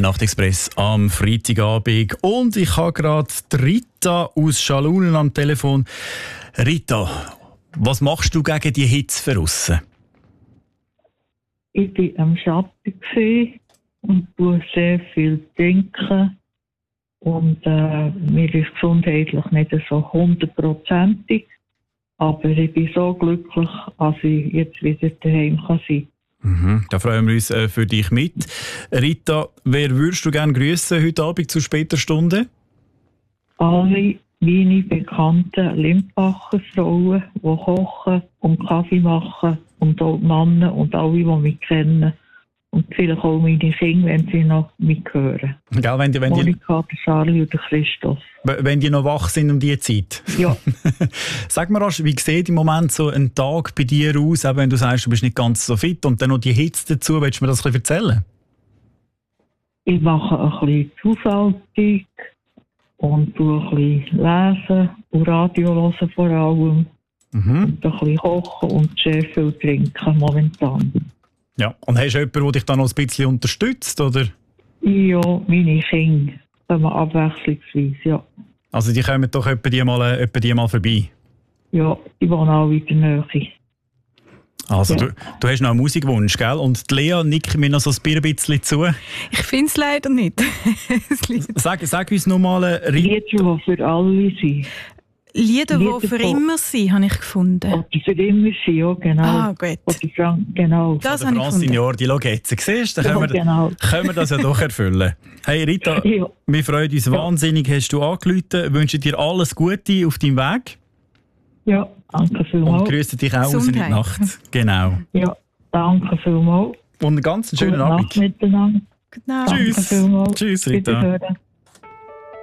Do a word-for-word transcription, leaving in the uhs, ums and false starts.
Nachtexpress am Freitagabend. Und ich habe gerade Rita aus Schalunen am Telefon. Rita, was machst du gegen die Hitze draussen? Ich war am Schatten und tue sehr viel trinken. Und äh, mir ist gesundheitlich nicht so hundertprozentig. Aber ich bin so glücklich, dass ich jetzt wieder daheim sein kann. Mhm, da freuen wir uns äh, für dich mit. Rita, wer würdest du gerne grüßen heute Abend zu später Stunde? Alle meine bekannten Limpacher Frauen, die kochen und Kaffee machen. Und auch die Männer und alle, die mich kennen. Und vielleicht auch meine Kinder, wenn sie noch mithören. Gell, wenn die, wenn Monika, der Charlie und der Christoph. Wenn die noch wach sind um diese Zeit. Ja. Sag mir, Rasch, wie sieht im Moment so ein Tag bei dir aus, auch wenn du sagst, du bist nicht ganz so fit und dann noch die Hitze dazu, willst du mir das ein bisschen erzählen? Ich mache ein bisschen Haushaltung und tue ein bisschen lesen und Radio hören vor allem. Mhm. Und ein bisschen kochen und sehr viel trinken momentan. Ja, und hast du jemanden, der dich dann noch ein bisschen unterstützt, oder? Ja, meine Kinder kommen abwechslungsweise, ja. Also die kommen doch etwa die mal, etwa die mal vorbei? Ja, die wohnen auch in der Nähe. Also ja. du, du hast noch einen Musikwunsch, gell? Und die Lea nickt mir noch so ein bisschen zu. Ich finde es leider nicht. sag, sag uns noch mal ein Lieder, die für alle sind. Lieder, die für immer sind, habe ich gefunden. Oh, die für immer sind, ja, genau. Ah, gut. Oh, die Fran- genau. Das habe ich gefunden. Jordi, schau jetzt. Siehst du, dann ja, können, wir, genau. können wir das ja doch erfüllen. Hey Rita, ja. wir freuen uns ja. wahnsinnig, hast du angerufen. Wünschen dir alles Gute auf deinem Weg. Ja, danke vielmals. Und grüßen dich auch raus in die Nacht. Genau. Ja, danke vielmals. Und einen ganz schönen Abend. Gute Nacht miteinander. Gute Nacht. Tschüss. Tschüss, Rita.